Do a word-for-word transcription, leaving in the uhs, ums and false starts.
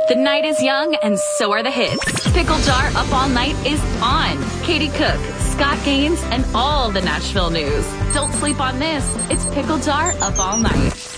The night is young, and so are the hits. Pickle Jar Up All Night is on. Katie Cook, Scott Gaines, and all the Nashville news. Don't sleep on this. It's Pickle Jar Up All Night.